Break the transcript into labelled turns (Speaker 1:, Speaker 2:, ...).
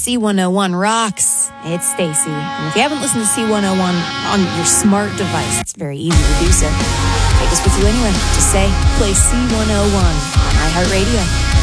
Speaker 1: C101 rocks. It's Stacey. And if you haven't listened to C101 on your smart device, it's very easy to do so. Take us with you anywhere. Just say, play C101 on iHeartRadio.